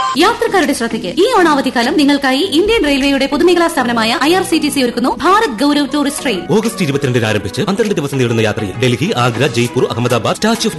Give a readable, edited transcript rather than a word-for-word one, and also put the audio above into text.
യാത്രക്കാരുടെ ശ്രദ്ധയ്ക്ക് ഈ ഓണാവധിക്കാലം നിങ്ങൾക്കായി ഇന്ത്യൻ റെയിൽവേയുടെ പൊതുമേഖലാ സ്ഥാപനമായ IRCTC ഒരുക്കുന്നു Bharat Gaurav tourist train. August 22 ആരംഭിച്ച് 12 ദിവസം നീളുന്ന യാത്രയിൽ ഡൽഹി, ആഗ്ര, ജയ്പൂർ, അഹമ്മദാബാദ്, സ്റ്റാച്യു ഓഫ്